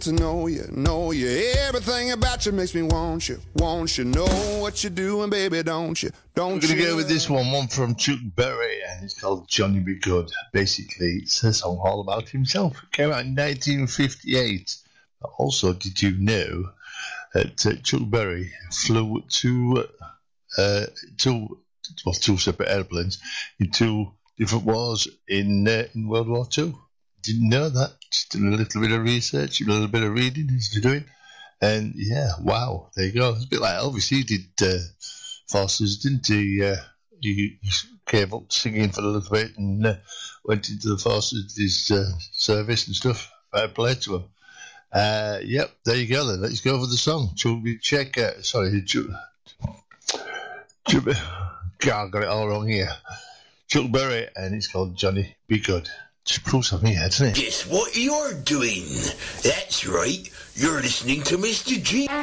to know you. Everything about you makes me want you. Know what you're doing, baby, don't you? We're going to go with this one from Chuck Berry, and it's called Johnny Be Good. Basically, it's a song all about himself. It came out in 1958. But also, did you know that Chuck Berry flew two separate airplanes in two different wars in World War II? Didn't know that. Just did a little bit of research, a little bit of reading as you're doing. And yeah, wow, there you go. It's a bit like Elvis. He did Forces, didn't he? He came up singing for a little bit and went into the Forces, his service and stuff. Fair play to him. Yep, there you go then. Let's go for the song. I got it all wrong here. Chuck Berry, and it's called Johnny Be Good. Just proves on me, doesn't it? Guess what you're doing? That's right, you're listening to Mr. G.